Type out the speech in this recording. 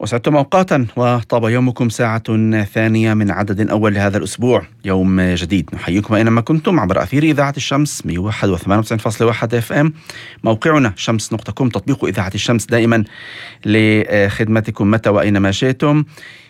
وسعدتم أوقاتا وطاب يومكم ساعة ثانية من عدد أول لهذا الأسبوع. يوم جديد نحييكم أينما كنتم عبر أثير إذاعة الشمس 101.8 اف ام، موقعنا شمس.com، تطبيق إذاعة الشمس دائما لخدمتكم متى وأينما شئتم.